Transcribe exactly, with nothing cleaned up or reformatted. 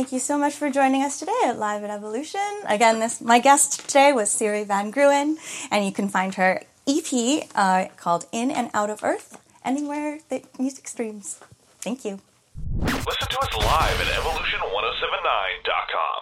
Thank you so much for joining us today at Live at Evolution. Again, this my guest today was Siri Van Gruen, and you can find her E P uh, called In and Out of Earth anywhere that music streams. Thank you. Listen to us live at evolution ten seventy-nine dot com.